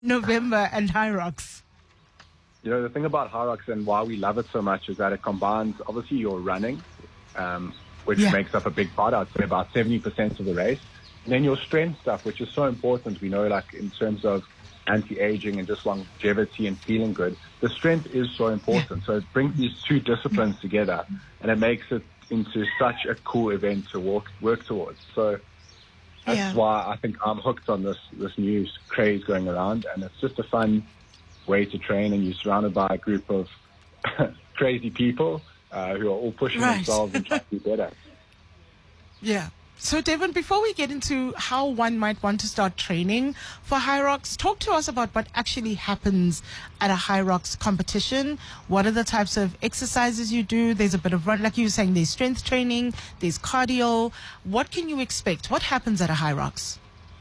November and Hyrox? The thing about Hyrox and why we love it so much is that it combines, obviously, your running, which makes up a big part, I'd say about 70% of the race. And then your strength stuff, which is so important. We know, like, in terms of anti-aging and just longevity and feeling good, the strength is so important. So it brings these two disciplines together, and it makes it into such a cool event to work towards. So that's why I think I'm hooked on this new craze going around, and it's just a fun way to train, and you're surrounded by a group of crazy people who are all pushing themselves and trying to be better. Yeah. So, Devon, before we get into how one might want to start training for Hyrox, talk to us about what actually happens at a Hyrox competition. What are the types of exercises you do? There's a bit of run, like you were saying, there's strength training, there's cardio. What can you expect? What happens at a Hyrox?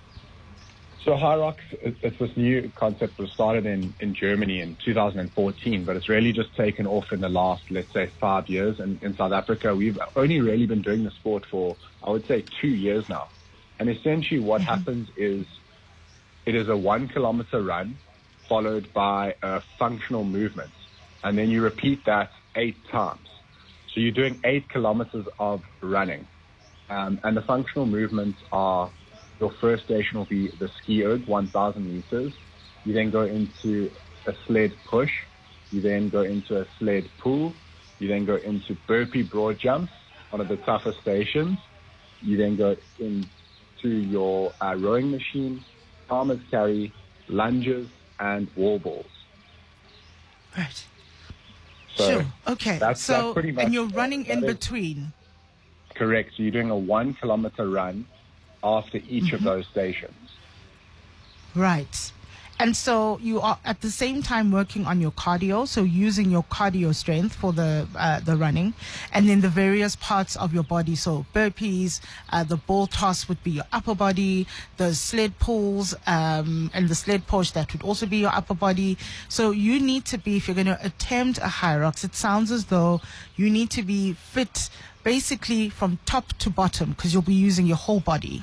So Hyrox, it's this new concept that was started in Germany in 2014, but it's really just taken off in the last, let's say, 5 years. And in South Africa, we've only really been doing the sport for, I would say, 2 years now. And essentially what happens is it is a 1 kilometer run followed by a functional movement. And then you repeat that 8 times. So you're doing 8 kilometers of running. And the functional movements are, your first station will be the ski erg, 1,000 meters. You then go into a sled push. You then go into a sled pull. You then go into burpee broad jumps, one of the toughest stations. You then go into your rowing machine, farmer's carry, lunges, and wall balls. Right. So sure. Okay. That's pretty much, and you're running in between. Correct. So you're doing a 1 kilometer run after each of those stations. Right. And so you are at the same time working on your cardio, so using your cardio strength for the running, and then the various parts of your body. So burpees, the ball toss would be your upper body, the sled pulls, and the sled push, that would also be your upper body. So you need to be, if you're going to attempt a Hyrox, it sounds as though you need to be fit basically from top to bottom, because you'll be using your whole body.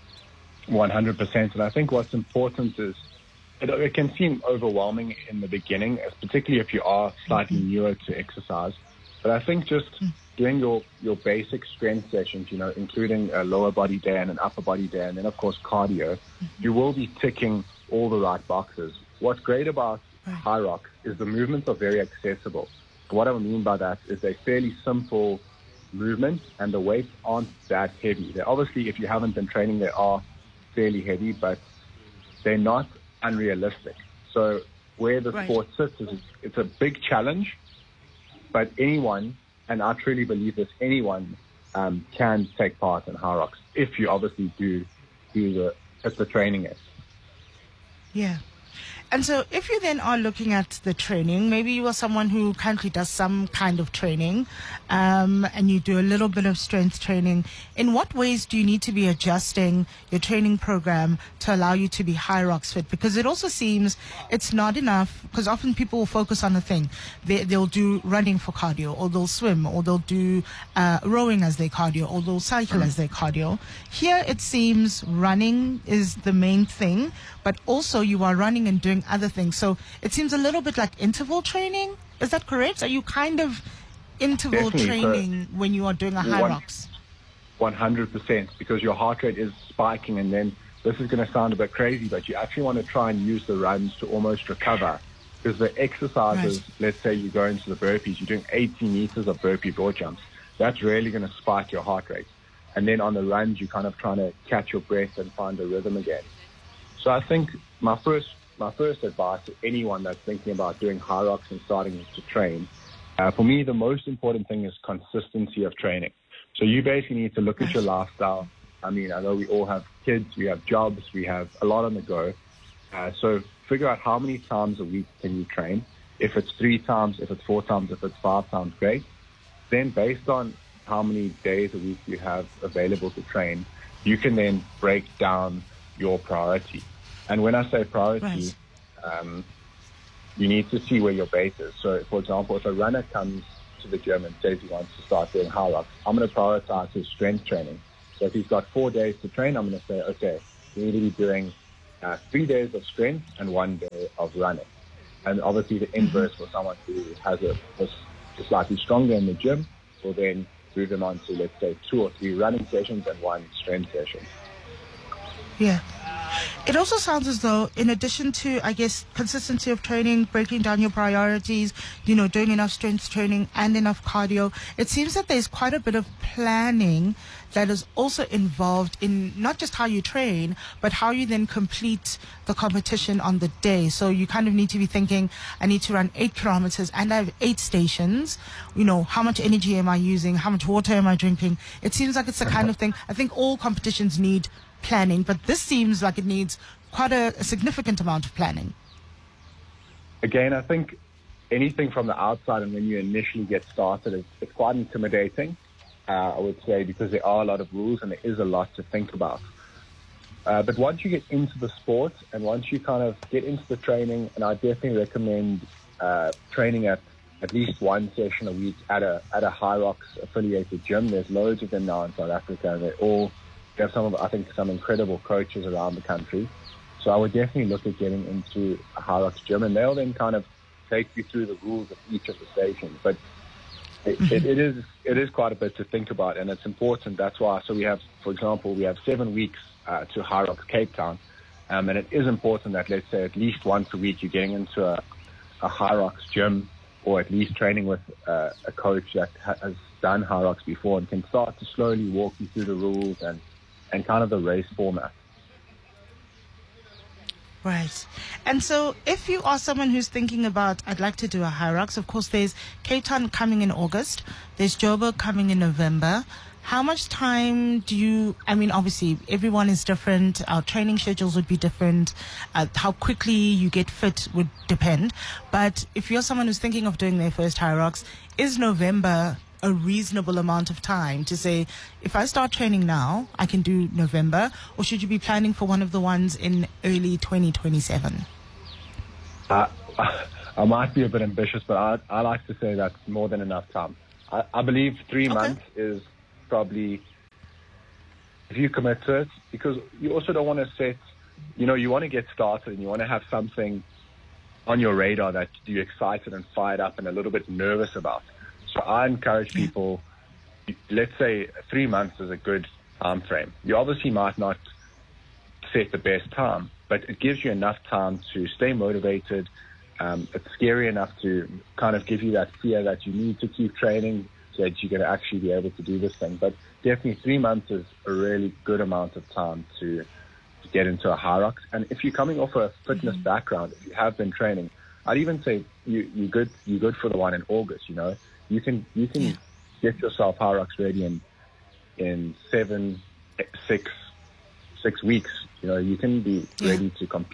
100%. And I think what's important is it can seem overwhelming in the beginning, particularly if you are slightly newer to exercise. But I think just doing your basic strength sessions, including a lower body day and an upper body day, and then, of course, cardio, you will be ticking all the right boxes. What's great about Hyrox is the movements are very accessible. What I mean by that is they're fairly simple movements, and the weights aren't that heavy. They obviously, if you haven't been training, they are fairly heavy, but they're not unrealistic. So where the sport sits is it's a big challenge, but anyone, and I truly believe this, anyone can take part in Hyrox if you obviously do the training is. Yeah. And so if you then are looking at the training, maybe you are someone who currently does some kind of training, and you do a little bit of strength training. In what ways do you need to be adjusting your training program to allow you to be Hyrox fit? Because it also seems it's not enough, because often people will focus on a thing. They'll do running for cardio, or they'll swim, or they'll do rowing as their cardio, or they'll cycle as their cardio. Here it seems running is the main thing, but also you are running and doing other things. So it seems a little bit like interval training. Is that correct? Are you kind of interval training when you are doing a Hyrox? 100%, because your heart rate is spiking, and then this is going to sound a bit crazy, but you actually want to try and use the runs to almost recover. Because the exercises, let's say you go into the burpees, you're doing 80 meters of burpee broad jumps. That's really going to spike your heart rate. And then on the runs, you're kind of trying to catch your breath and find a rhythm again. So I think my first advice to anyone that's thinking about doing Hyrox and starting to train, for me, the most important thing is consistency of training. So you basically need to look at your lifestyle. I mean, I know we all have kids, we have jobs, we have a lot on the go. So figure out how many times a week can you train. If it's 3 times, if it's 4 times, if it's 5 times, great. Then based on how many days a week you have available to train, you can then break down your priority. And when I say priority, you need to see where your base is. So, for example, if a runner comes to the gym and says he wants to start doing Hyrox, I'm going to prioritize his strength training. So if he's got 4 days to train, I'm going to say, okay, you need to be doing 3 days of strength and 1 day of running. And obviously the inverse for someone who is slightly stronger in the gym will then move them on to, let's say, 2 or 3 running sessions and 1 strength session. Yeah. It also sounds as though, in addition to, I guess, consistency of training, breaking down your priorities, doing enough strength training and enough cardio, it seems that there's quite a bit of planning that is also involved in not just how you train, but how you then complete the competition on the day. So you kind of need to be thinking, I need to run 8 kilometers and I have 8 stations. How much energy am I using? How much water am I drinking? It seems like it's the kind of thing, I think all competitions need planning, but this seems like it needs quite a significant amount of planning. Again, I think anything from the outside and when you initially get started, it's quite intimidating, I would say, because there are a lot of rules and there is a lot to think about. But once you get into the sport and once you kind of get into the training, and I definitely recommend training at least 1 session a week at a Hyrox affiliated gym. There's loads of them now in South Africa, and they have some incredible coaches around the country. So I would definitely look at getting into a Hyrox gym, and they'll then kind of take you through the rules of each of the stations. But it is quite a bit to think about, and it's important. That's why. So we have 7 weeks to Hyrox Cape Town, and it is important that, let's say, at least once a week you're getting into a Hyrox gym, or at least training with a coach that has done Hyrox before and can start to slowly walk you through the rules and kind of the race format. Right. And so if you are someone who's thinking about, I'd like to do a Hyrox, of course there's Cape Town coming in August, there's Joburg coming in November. How much time obviously everyone is different, our training schedules would be different, how quickly you get fit would depend. But if you're someone who's thinking of doing their first Hyrox, is November a reasonable amount of time to say, if I start training now, I can do November, or should you be planning for one of the ones in early 2027? I might be a bit ambitious, but I like to say that's more than enough time. I believe 3 months is probably, if you commit to it, because you also don't want to set, you want to get started and you want to have something on your radar that you're excited and fired up and a little bit nervous about. So I encourage people, let's say 3 months is a good time frame. You obviously might not set the best time, but it gives you enough time to stay motivated. It's scary enough to kind of give you that fear that you need to keep training so that you're going to actually be able to do this thing. But definitely 3 months is a really good amount of time to get into a Hyrox. And if you're coming off a fitness background, if you have been training, I'd even say you're good for the one in August. You can get yourself Hyrox ready in 6 weeks. You can be ready to compete.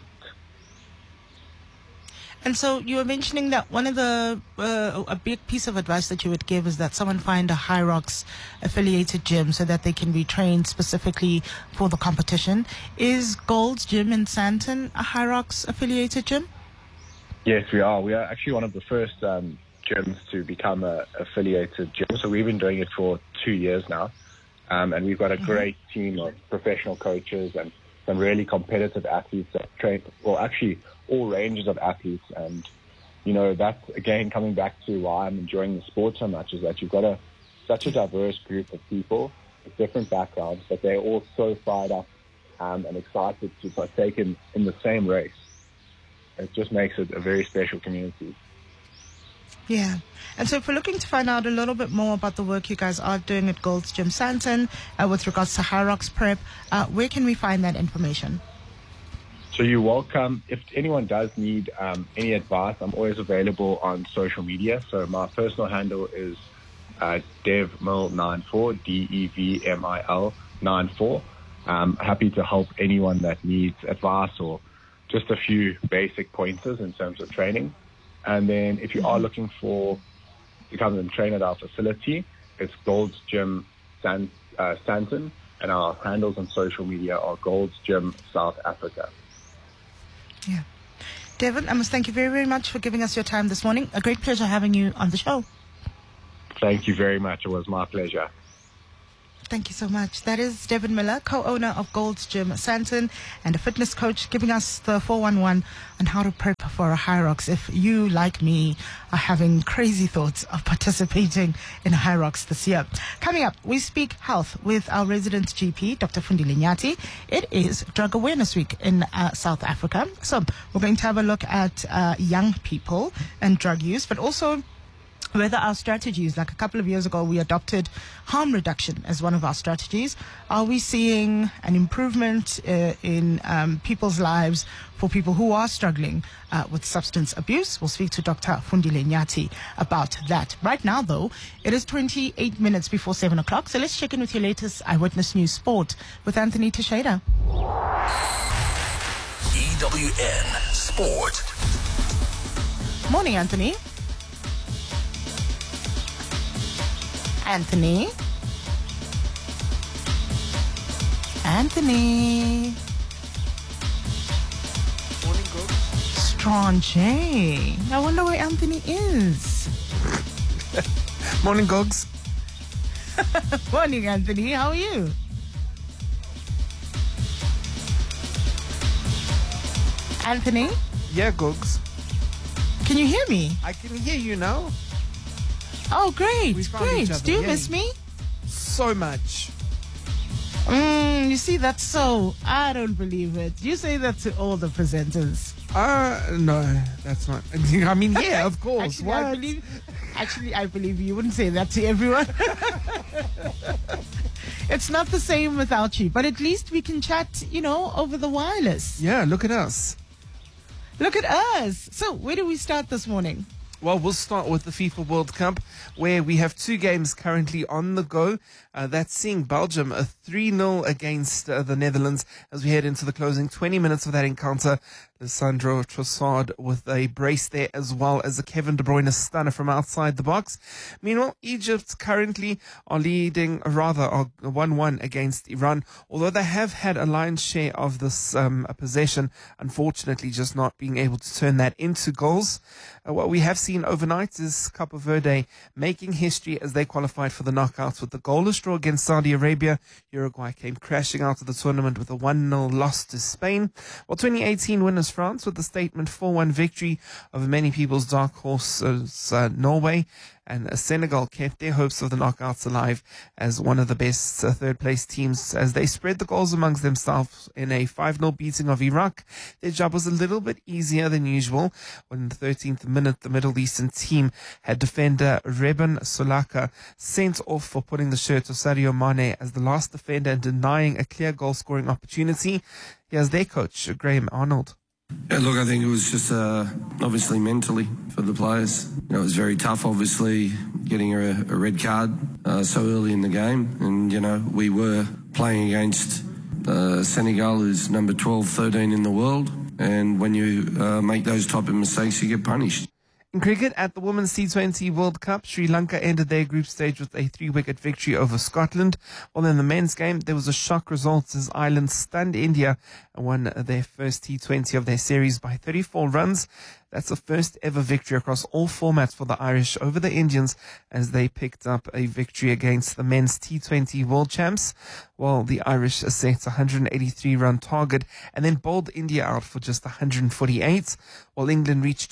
And so you were mentioning that one of the a big piece of advice that you would give is that someone find a Hyrox affiliated gym so that they can be trained specifically for the competition. Is Gold's Gym in Sandton a Hyrox affiliated gym? Yes, we are. We are actually one of the first gyms to become a affiliated gym. So we've been doing it for 2 years now. And we've got a great team of professional coaches and some really competitive athletes that train, well, actually all ranges of athletes. And, that's, again, coming back to why I'm enjoying the sport so much, is that you've got such a diverse group of people with different backgrounds, but they're all so fired up and excited to partake in the same race. It just makes it a very special community. Yeah. And so if we're looking to find out a little bit more about the work you guys are doing at Gold's Gym Sandton with regards to Hyrox Prep, where can we find that information? So you're welcome. If anyone does need any advice, I'm always available on social media. So my personal handle is DevMil94, DEVMIL 94. I'm happy to help anyone that needs advice or just a few basic pointers in terms of training. And then if you are looking to come and train at our facility, it's Gold's Gym Sandton, and our handles on social media are Gold's Gym South Africa. Yeah. Devin, I must thank you very, very much for giving us your time this morning. A great pleasure having you on the show. Thank you very much. It was my pleasure. Thank you so much. That is Devin Miller, co-owner of Gold's Gym Sandton and a fitness coach, giving us the 411 on how to prep for a Hyrox. If you, like me, are having crazy thoughts of participating in a Hyrox this year. Coming up, we speak health with our resident GP, Dr. Fundile Nyati. It is Drug Awareness Week in South Africa. So we're going to have a look at young people and drug use, but also whether our strategies, like a couple of years ago, we adopted harm reduction as one of our strategies. Are we seeing an improvement in people's lives for people who are struggling with substance abuse? We'll speak to Dr. Fundile Nyati about that. Right now, though, it is 28 minutes before 7 o'clock. So let's check in with your latest Eyewitness News Sport with Anthony Teixeira. EWN Sport. Morning, Anthony. Anthony. Morning, Gogs. Strange. I wonder where Anthony is. Morning, Gogs. Morning, Anthony. How are you? Anthony? Yeah, Gogs. Can you hear me? I can hear you now. Oh, great. We found Great. each other, Do you yeah. miss me? So much. You see, that's so... I don't believe it. You say that to all the presenters. No, that's not. I mean, yeah, of course. Actually, I believe you wouldn't say that to everyone. It's not the same without you, but at least we can chat, over the wireless. Yeah, look at us. Look at us. So, where do we start this morning? Well, we'll start with the FIFA World Cup, where we have two games currently on the go. That's seeing Belgium a 3-0 against the Netherlands as we head into the closing 20 minutes of that encounter. Sandro Trossard with a brace there, as well as a Kevin De Bruyne stunner from outside the box. Meanwhile, Egypt currently are leading, are 1-1 against Iran, although they have had a lion's share of this possession, unfortunately just not being able to turn that into goals. What we have seen overnight is Cape Verde making history as they qualified for the knockouts with the goalless draw against Saudi Arabia. Uruguay came crashing out of the tournament with a 1-0 loss to Spain, while 2018 winners France with the statement 4-1 victory over many people's dark horses Norway, and Senegal kept their hopes of the knockouts alive as one of the best third place teams as they spread the goals amongst themselves in a 5-0 beating of Iraq. Their job was a little bit easier than usual when in the 13th minute the Middle Eastern team had defender Reben Solaka sent off for putting the shirt of Sadio Mane as the last defender and denying a clear goal scoring opportunity. Here's their coach, Graham Arnold. Yeah, look, I think it was just obviously mentally for the players. It was very tough, obviously, getting a red card so early in the game. And, we were playing against Senegal, who's number 12, 13 in the world. And when you make those type of mistakes, you get punished. In cricket, at the Women's T20 World Cup, Sri Lanka ended their group stage with a 3-wicket victory over Scotland. While in the men's game, there was a shock result as Ireland stunned India and won their first T20 of their series by 34 runs. That's the first ever victory across all formats for the Irish over the Indians as they picked up a victory against the men's T20 world champs, while the Irish set a 183-run target and then bowled India out for just 148, while England reached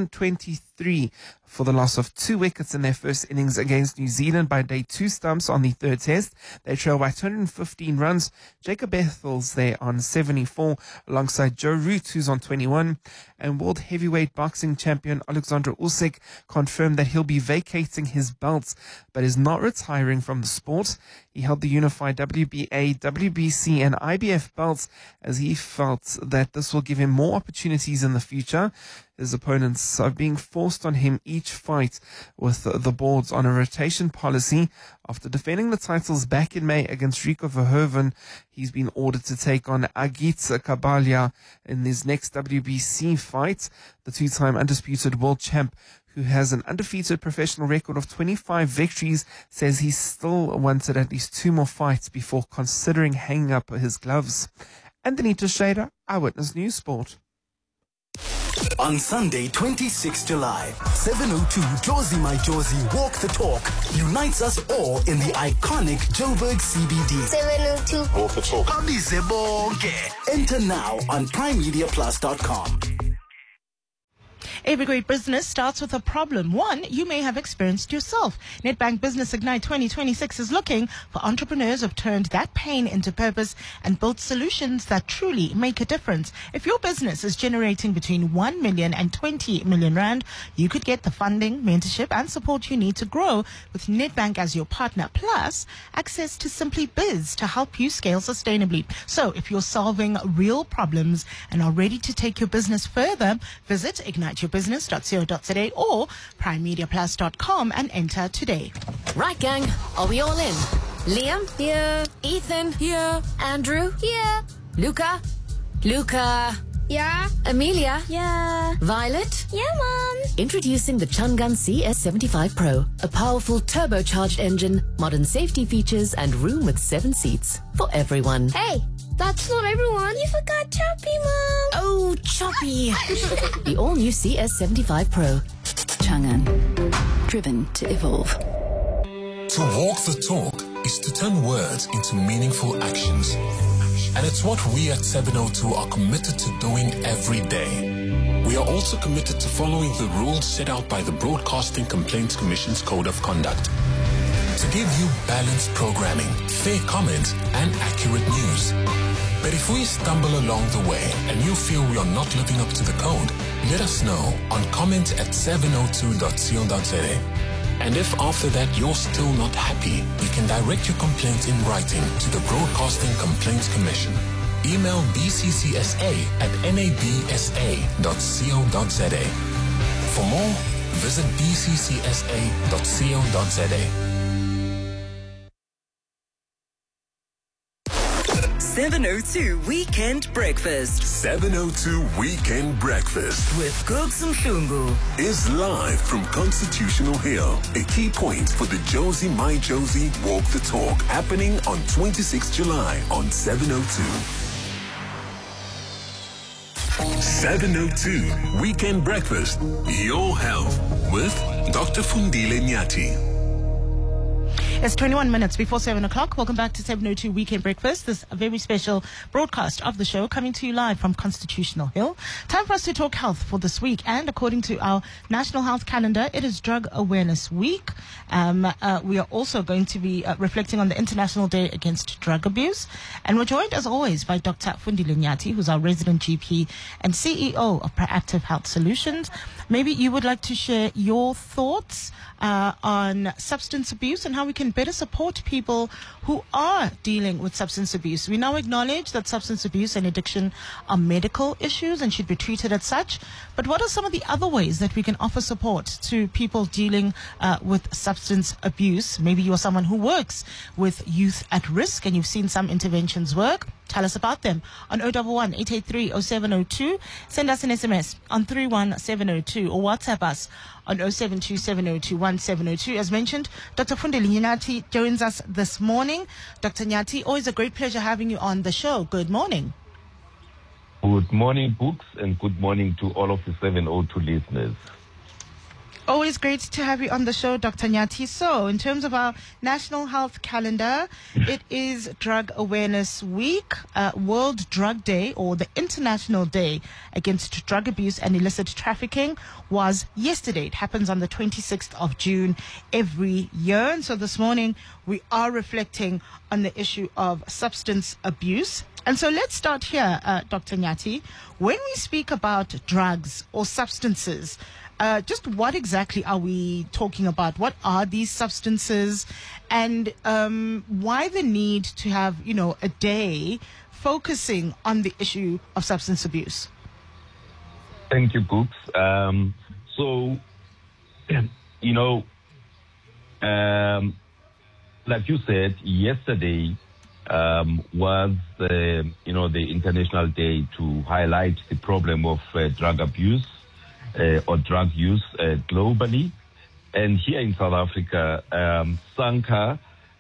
223 for the loss of 2 wickets in their first innings against New Zealand by day 2 stumps on the third test. They trailed by 215 runs. Jacob Bethel's there on 74 alongside Joe Root, who's on 21, and world heavyweight boxing champion Alexander Usyk confirmed that he'll be vacating his belts but is not retiring from the sport. He held the unified WBA, WBC and IBF belts as he felt that this will give him more opportunities in the future. His opponents are being forced on him each fight with the boards on a rotation policy. After defending the titles back in May against Rico Verhoeven, he's been ordered to take on Agit Kabalia in his next WBC fight. The two-time undisputed world champ, who has an undefeated professional record of 25 victories, says he still wanted at least 2 more fights before considering hanging up his gloves. Anthony Teixeira, Eyewitness News Sport. On Sunday, 26 July, 702 Jozi My Jozi Walk the Talk unites us all in the iconic Joburg CBD. 702 Walk the Talk. Abize bonke. Enter now on primemediaplus.com. Every great business starts with a problem, one you may have experienced yourself. Nedbank Business Ignite 2026 is looking for entrepreneurs who've turned that pain into purpose and built solutions that truly make a difference. If your business is generating between 1 million and 20 million rand, you could get the funding, mentorship and support you need to grow with Nedbank as your partner, plus access to Simply Biz to help you scale sustainably. So if you're solving real problems and are ready to take your business further, visit igniteyourbusiness.co.za or primemediaplus.com and enter today. Right, gang. Are we all in? Liam? Here. Ethan? Here. Andrew? Here. Luca? Luca? Yeah. Amelia? Yeah. Violet? Yeah, Mom. Introducing the Chungun CS75 Pro. A powerful turbocharged engine, modern safety features, and room with 7 seats for everyone. Hey, that's not everyone. You forgot Choppy, Mom. Oh, Choppy. The all-new CS75 Pro. Chang'an. Driven to evolve. To walk the talk is to turn words into meaningful actions. And it's what we at 702 are committed to doing every day. We are also committed to following the rules set out by the Broadcasting Complaints Commission's Code of Conduct. To give you balanced programming, fair comments, and accurate news. But if we stumble along the way and you feel we are not living up to the code, let us know on comment@702.co.za. And if after that you're still not happy, you can direct your complaint in writing to the Broadcasting Complaints Commission. Email bccsa@nabsa.co.za. For more, visit bccsa.co.za. 702 Weekend Breakfast. 702 Weekend Breakfast with Googs Mhlungu is live from Constitutional Hill. A key point for the Jozi My Jozi Walk the Talk happening on 26 July on 702. 702 Weekend Breakfast. Your health with Dr. Fundile Nyati. It's 21 minutes before 7 o'clock. Welcome back to 702 Weekend Breakfast. This is a very special broadcast of the show coming to you live from Constitutional Hill. Time for us to talk health for this week. And according to our National Health Calendar, it is Drug Awareness Week. We are also going to be reflecting on the International Day Against Drug Abuse. And we're joined, as always, by Dr. Fundile Nyati, who's our resident GP and CEO of Proactive Health Solutions. Maybe you would like to share your thoughts on substance abuse and how we can better support people who are dealing with substance abuse. We now acknowledge that substance abuse and addiction are medical issues and should be treated as such. But what are some of the other ways that we can offer support to people dealing with substance abuse? Maybe you're someone who works with youth at risk and you've seen some interventions work. Tell us about them on 011-883-0702. Send us an SMS on 31702 or WhatsApp us on 0727021702. As mentioned, Dr. Fundile Nyati joins us this morning. Dr. Nyati, always a great pleasure having you on the show. Good morning. Good morning, Books, and good morning to all of the 702 listeners. Always great to have you on the show, Dr. Nyati. So, in terms of our National Health Calendar, it is Drug Awareness Week, World Drug Day, or the International Day Against Drug Abuse and Illicit Trafficking was yesterday. It happens on the 26th of June every year. And so this morning, we are reflecting on the issue of substance abuse. And so let's start here, Dr. Nyati. When we speak about drugs or substances, just what exactly are we talking about? What are these substances, and why the need to have, a day focusing on the issue of substance abuse? Thank you, Cooks. Like you said, yesterday was the International Day to highlight the problem of drug abuse. Or drug use globally. And here in South Africa, SANCA,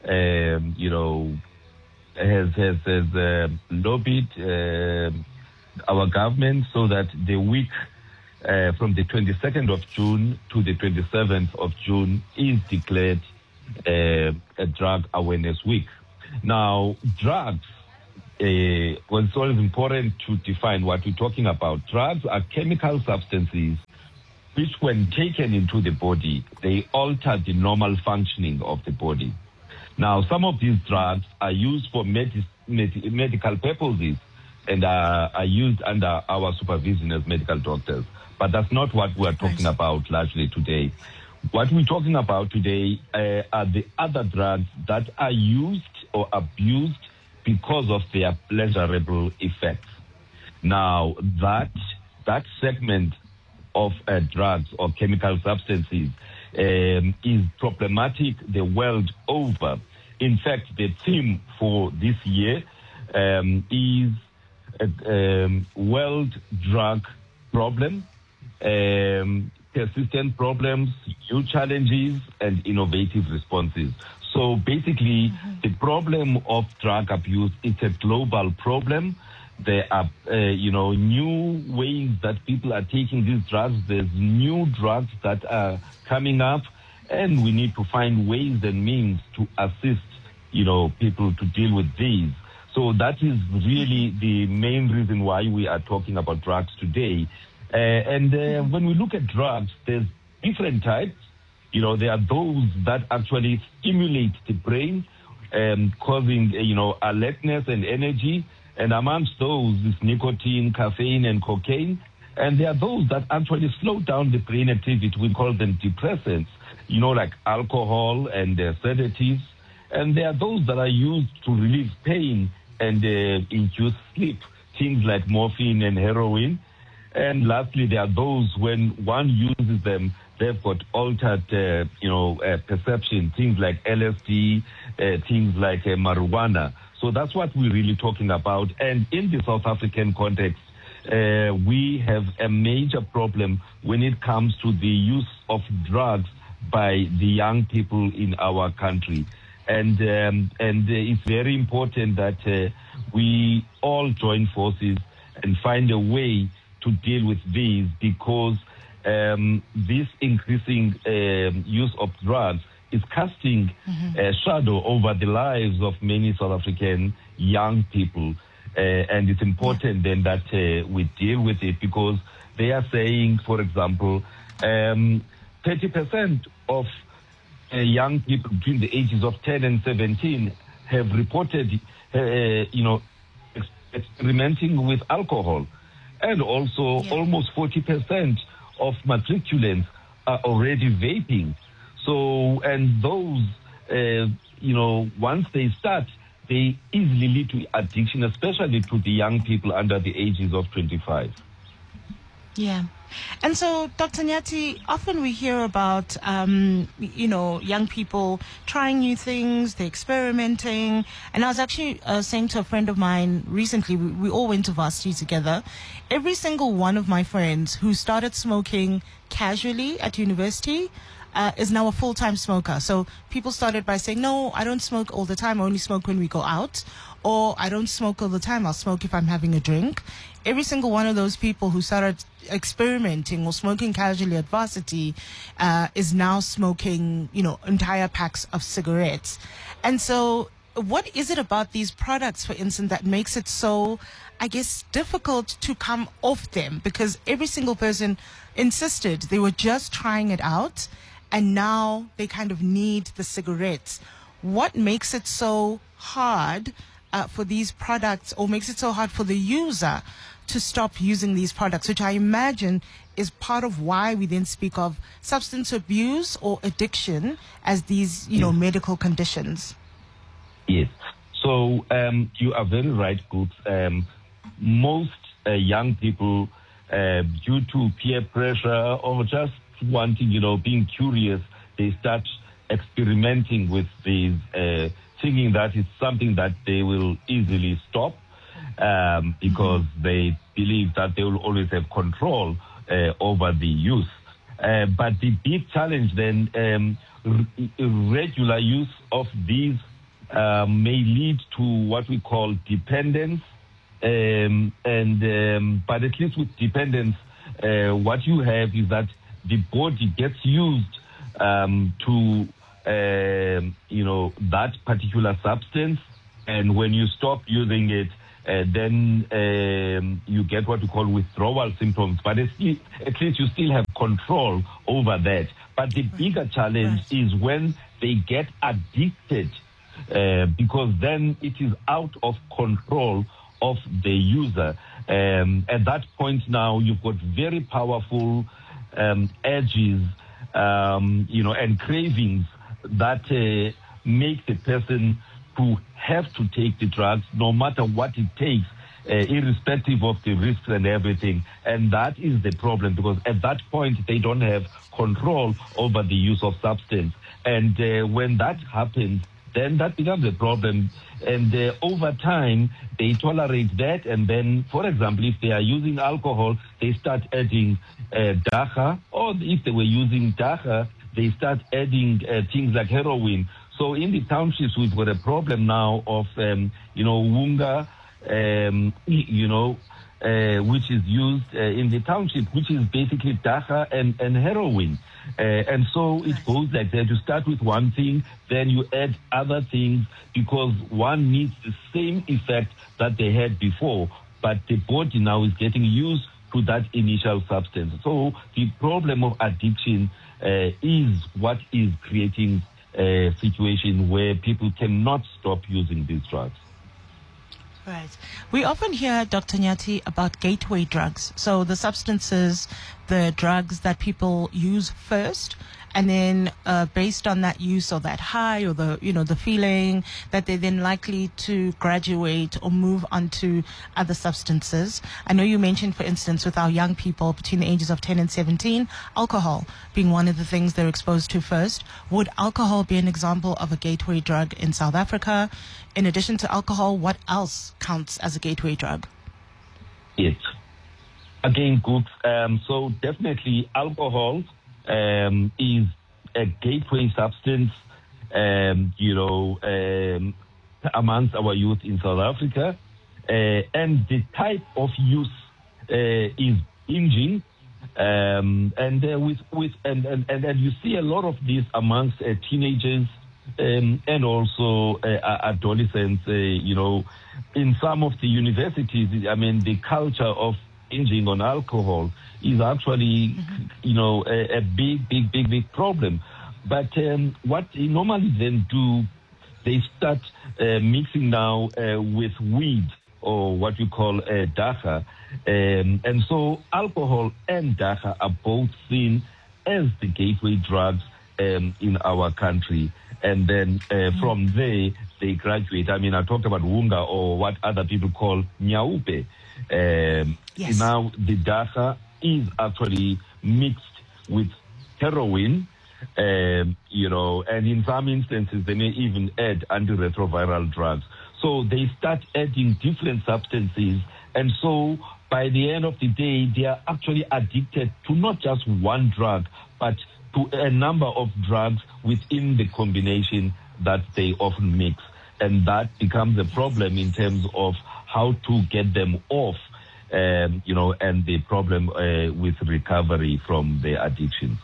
has lobbied our government so that the week from the 22nd of June to the 27th of June is declared a Drug Awareness Week. Now, drugs, well, it's always important to define what we're talking about. Drugs are chemical substances which, when taken into the body, they alter the normal functioning of the body. Now, some of these drugs are used for medical purposes and are used under our supervision as medical doctors. But that's not what we're talking about largely today. What we're talking about today are the other drugs that are used or abused because of their pleasurable effects. Now, that segment of drugs or chemical substances is problematic the world over. In fact, the theme for this year is world drug problem, persistent problems, new challenges, and innovative responses. So basically, the problem of drug abuse is a global problem. There are, new ways that people are taking these drugs. There's new drugs that are coming up, and we need to find ways and means to assist, people to deal with these. So that is really the main reason why we are talking about drugs today. When we look at drugs, there's different types. There are those that actually stimulate the brain, causing, alertness and energy. And amongst those is nicotine, caffeine, and cocaine. And there are those that actually slow down the brain activity. We call them depressants, like alcohol and sedatives. And there are those that are used to relieve pain and induce sleep, things like morphine and heroin. And lastly, there are those when one uses them, they've got altered, perception, things like LSD, things like marijuana. So that's what we're really talking about. And in the South African context, we have a major problem when it comes to the use of drugs by the young people in our country. And it's very important that we all join forces and find a way to deal with these, because this increasing use of drugs is casting a shadow over the lives of many South African young people. And it's important then that we deal with it, because they are saying, for example, 30% of young people between the ages of 10 and 17 have reported, experimenting with alcohol. And also almost 40% of matriculants are already vaping. So, and those, once they start, they easily lead to addiction, especially to the young people under the ages of 25. Yeah. And so, Dr. Nyati, often we hear about, young people trying new things, they're experimenting. And I was actually saying to a friend of mine recently, we all went to varsity together. Every single one of my friends who started smoking casually at university is now a full-time smoker. So people started by saying, no, I don't smoke all the time. I only smoke when we go out. Or I don't smoke all the time. I'll smoke if I'm having a drink. Every single one of those people who started experimenting or smoking casually at varsity is now smoking, entire packs of cigarettes. And so what is it about these products, for instance, that makes it so, I guess, difficult to come off them? Because every single person insisted they were just trying it out, and now they kind of need the cigarettes. What makes it so hard for these products, or makes it so hard for the user to stop using these products, which I imagine is part of why we then speak of substance abuse or addiction as these, medical conditions? Yes. So you are very right, Goops. Most young people, due to peer pressure or just wanting, being curious, they start experimenting with these, thinking that it's something that they will easily stop, because they believe that they will always have control over the use. But the big challenge then, regular use of these may lead to what we call dependence. But at least with dependence, what you have is that the body gets used to, that particular substance. And when you stop using it, then you get what we call withdrawal symptoms. But at least you still have control over that. But the bigger challenge is when they get addicted, because then it is out of control of the user. At that point now, you've got very powerful urges, and cravings that make the person to have to take the drugs, no matter what it takes, irrespective of the risks and everything. And that is the problem, because at that point, they don't have control over the use of substance. And when that happens, then that becomes a problem. And over time, they tolerate that. And then, for example, if they are using alcohol, they start adding dagga. Or if they were using dagga, they start adding things like heroin. So in the townships, we've got a problem now of, wunga, which is used in the township, which is basically dagga and heroin. And so it goes like that. You start with one thing, then you add other things, because one needs the same effect that they had before, but the body now is getting used to that initial substance. So the problem of addiction is what is creating a situation where people cannot stop using these drugs. Right. We often hear, Dr. Nyathi, about gateway drugs. So the substances, the drugs that people use first, and then based on that use or that high or the feeling, that they're then likely to graduate or move on to other substances. I know you mentioned, for instance, with our young people between the ages of 10 and 17, alcohol being one of the things they're exposed to first. Would alcohol be an example of a gateway drug in South Africa? In addition to alcohol, what else counts as a gateway drug? Yes. Again, good. So definitely alcohol is a gateway substance, amongst our youth in South Africa. And the type of use is binging. And you see a lot of this amongst teenagers and also adolescents, in some of the universities. I mean, the culture of binging on alcohol is actually, a big problem. But what they normally then do, they start mixing now with weed, or what you call dagga. And so alcohol and dagga are both seen as the gateway drugs in our country. And then from there, they graduate. I mean, I talked about wunga, or what other people call nyaupe. Yes. Now, the dagga is actually mixed with heroin, and in some instances, they may even add antiretroviral drugs. So they start adding different substances, and so by the end of the day, they are actually addicted to not just one drug, but to a number of drugs within the combination that they often mix. And that becomes a problem in terms of how to get them off, and the problem with recovery from their addiction.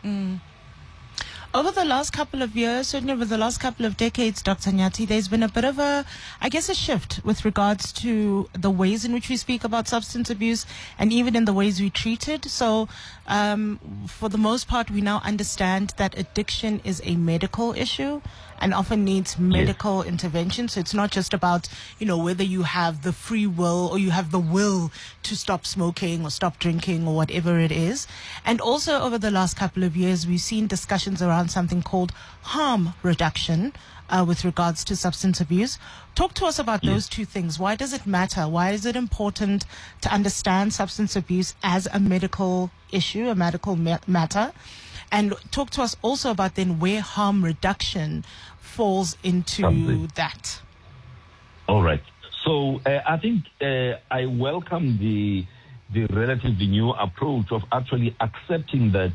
Over the last couple of years, certainly over the last couple of decades, Dr. Nyathi, there's been a bit of a shift with regards to the ways in which we speak about substance abuse and even in the ways we treat it. So, for the most part, we now understand that addiction is a medical issue and often needs medical intervention. So it's not just about, whether you have the free will or you have the will to stop smoking or stop drinking or whatever it is. And also over the last couple of years, we've seen discussions around something called harm reduction with regards to substance abuse. Talk to us about those two things. Why does it matter? Why is it important to understand substance abuse as a medical issue, a medical matter? And talk to us also about then where harm reduction falls into that. All right. So I think I welcome the relatively new approach of actually accepting that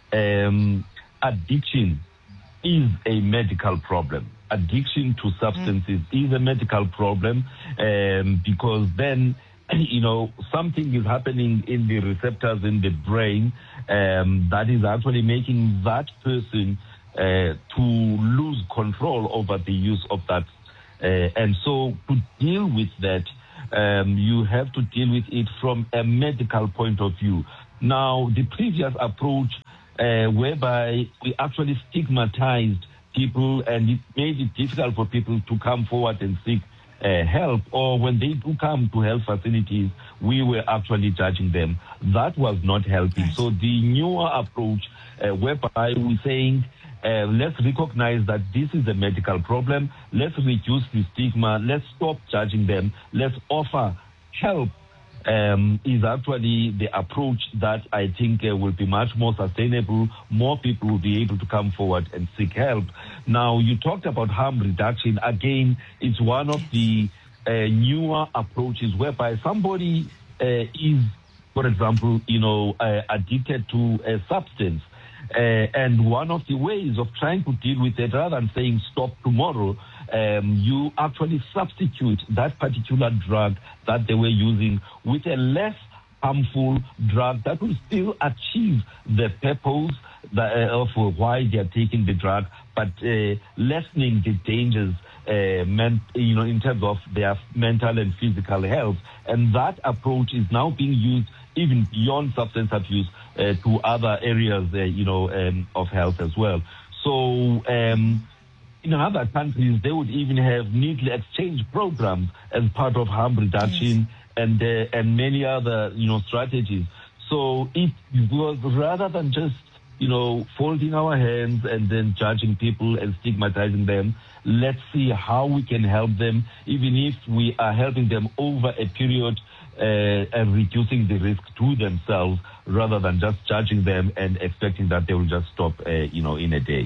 addiction is a medical problem. Addiction to substances is a medical problem because then something is happening in the receptors in the brain that is actually making that person to lose control over the use of that. And so to deal with that, you have to deal with it from a medical point of view. Now, the previous approach, whereby we actually stigmatized people and it made it difficult for people to come forward and seek help, or when they do come to health facilities, we were actually judging them. That was not helping. Right. So the newer approach, whereby we're saying, let's recognize that this is a medical problem, let's reduce the stigma, let's stop judging them, let's offer help, is actually the approach that I think will be much more sustainable. More people will be able to come forward and seek help. Now, you talked about harm reduction. Again, it's one of the newer approaches whereby somebody is, for example, addicted to a substance. And one of the ways of trying to deal with it, rather than saying stop tomorrow, you actually substitute that particular drug that they were using with a less harmful drug that will still achieve the purpose of why they are taking the drug, but lessening the dangers in terms of their mental and physical health. And that approach is now being used even beyond substance abuse to other areas, of health as well. So in other countries, they would even have needle exchange programs as part of harm reduction. Yes. and many other, strategies. So it was, rather than just, folding our hands and then judging people and stigmatizing them, let's see how we can help them, even if we are helping them over a period and reducing the risk to themselves, rather than just judging them and expecting that they will just stop, in a day.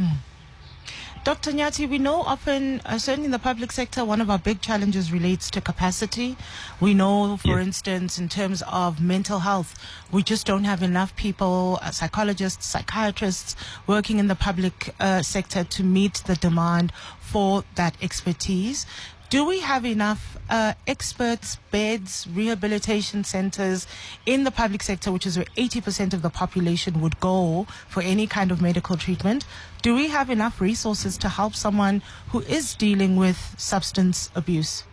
Dr. Nyati, we know often, certainly in the public sector, one of our big challenges relates to capacity. We know, for instance, in terms of mental health, we just don't have enough people, psychologists, psychiatrists, working in the public sector to meet the demand for that expertise. Do we have enough experts, beds, rehabilitation centers in the public sector, which is where 80% of the population would go for any kind of medical treatment? Do we have enough resources to help someone who is dealing with substance abuse?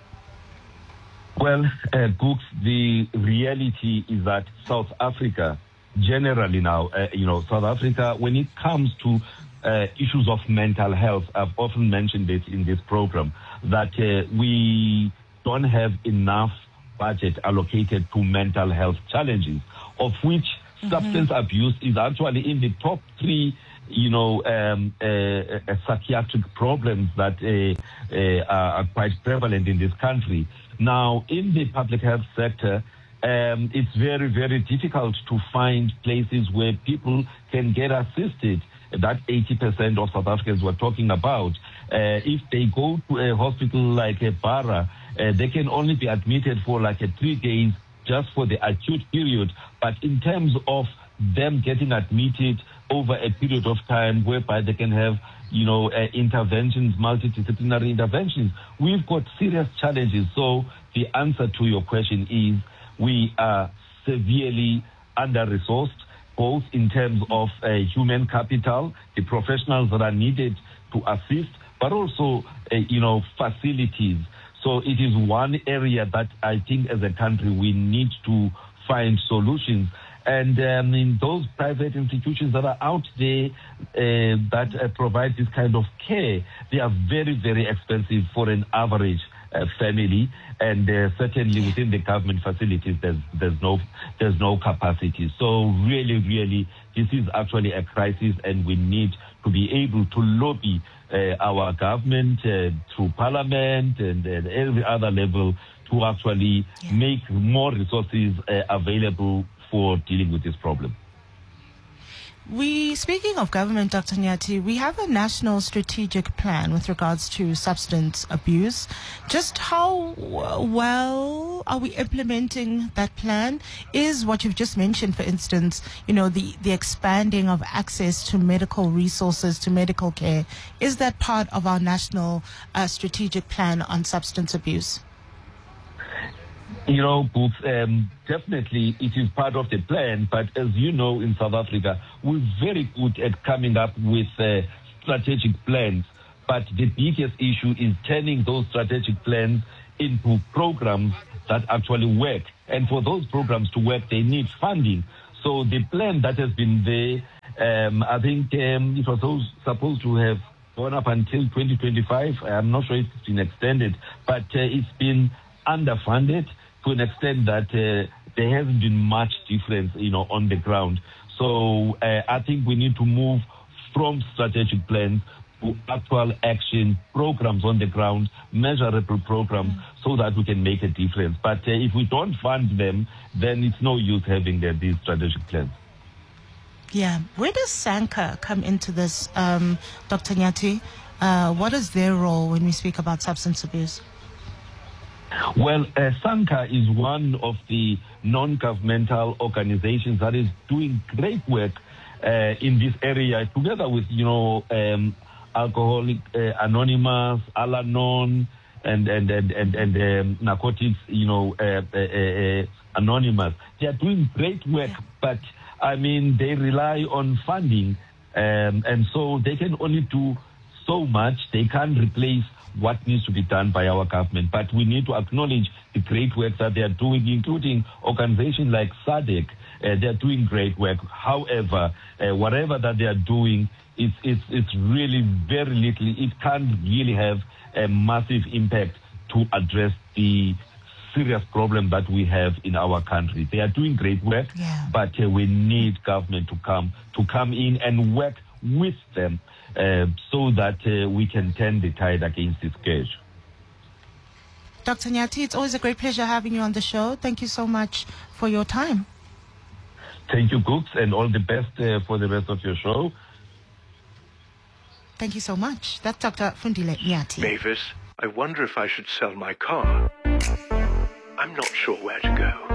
Well, Gooks, the reality is that South Africa, generally now, South Africa, when it comes to issues of mental health, I've often mentioned it in this program, that we don't have enough budget allocated to mental health challenges, of which substance abuse is actually in the top 3, psychiatric problems that are quite prevalent in this country. Now, in the public health sector, it's very, very difficult to find places where people can get assisted. That 80% of South Africans were talking about. If they go to a hospital like a Bara, they can only be admitted for 3 days just for the acute period. But in terms of them getting admitted over a period of time whereby they can have, interventions, multidisciplinary interventions, we've got serious challenges. So the answer to your question is we are severely under-resourced, both in terms of human capital, the professionals that are needed to assist, but also, facilities. So it is one area that I think as a country we need to find solutions. And in those private institutions that are out there that provide this kind of care, they are very, very expensive for an average family, and certainly within the government facilities, there's no capacity. So really, this is actually a crisis, and we need to be able to lobby our government through Parliament and every other level to actually make more resources available for dealing with this problem. Speaking of government, Dr. Nyati, we have a national strategic plan with regards to substance abuse. Just how well are we implementing that plan? Is what you've just mentioned, for instance, the expanding of access to medical resources, to medical care, is that part of our national strategic plan on substance abuse? You know, Books, definitely it is part of the plan, but as you know, in South Africa, we're very good at coming up with strategic plans. But the biggest issue is turning those strategic plans into programs that actually work. And for those programs to work, they need funding. So the plan that has been there, I think it was supposed to have gone up until 2025. I'm not sure if it's been extended, but it's been underfunded to an extent that there hasn't been much difference, on the ground. So I think we need to move from strategic plans to actual action programs on the ground, measurable programs, so that we can make a difference. But if we don't fund them, then it's no use having these strategic plans. Yeah. Where does SANCA come into this, Dr. Nyathi? What is their role when we speak about substance abuse? Well, SANCA is one of the non-governmental organizations that is doing great work in this area, together with, Alcoholic Anonymous, Al-Anon, and Narcotics, Anonymous. They are doing great work, but I mean, they rely on funding, and so they can only do so much. They can't replace what needs to be done by our government. But we need to acknowledge the great work that they are doing, including organizations like SADC. They are doing great work. However, whatever that they are doing, it's really very little. It can't really have a massive impact to address the serious problem that we have in our country. They are doing great work, but we need government to come in and work with them so that we can turn the tide against this scourge. Dr. Nyathi, it's always a great pleasure having you on the show. Thank you so much for your time. Thank you, Cooks, and all the best for the rest of your show. Thank you so much. That's Dr. Fundile Nyathi. Mavis, I wonder if I should sell my car. I'm not sure where to go.